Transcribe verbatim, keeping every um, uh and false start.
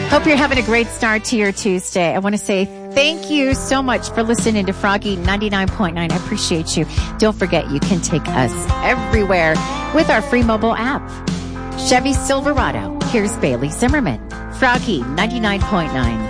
Hope you're having a great start to your Tuesday. I want to say thank you so much for listening to Froggy ninety-nine point nine. I appreciate you. Don't forget, you can take us everywhere with our free mobile app. Chevy Silverado. Here's Bailey Zimmerman. Froggy ninety-nine point nine.